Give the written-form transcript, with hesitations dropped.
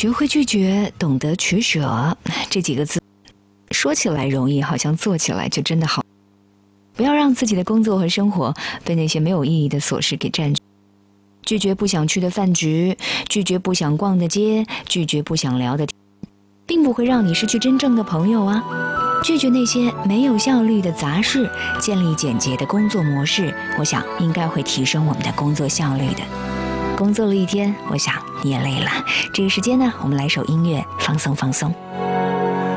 学会拒绝，懂得取舍，这几个字说起来容易，好像做起来就真的好。不要让自己的工作和生活被那些没有意义的琐事给占据。拒绝不想去的饭局，拒绝不想逛的街，拒绝不想聊的天，并不会让你失去真正的朋友啊。拒绝那些没有效率的杂事，建立简洁的工作模式，我想应该会提升我们的工作效率的。工作了一天，我想你也累了。这个时间呢，我们来首音乐放松放松。